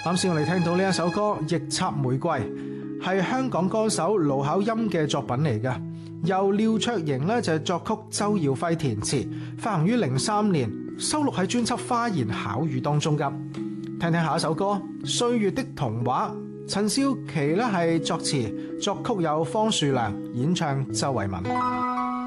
啱先我哋聽到呢一首歌《逆插玫瑰》，係香港歌手盧巧音嘅作品嚟㗎，由廖卓盈咧就作曲，周耀輝填詞，發行於03年，收錄喺專輯《花言巧語》當中㗎。聽聽下一首歌《歲月的童話》，陳少琪咧係作詞，作曲有方樹良，演唱周慧敏。